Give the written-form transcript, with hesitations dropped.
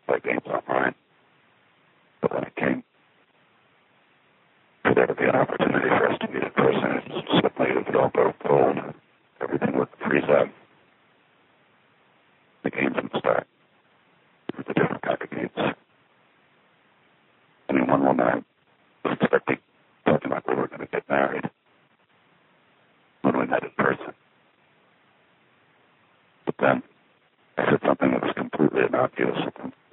play games online. But when it came for there to be an opportunity for us to meet in person, suddenly it would all go cold. Everything would freeze up. The games would start. The different kind of games. I mean, one woman I was expecting, talking about we were going to get married when we met in person. But then I said something that was completely innocuous.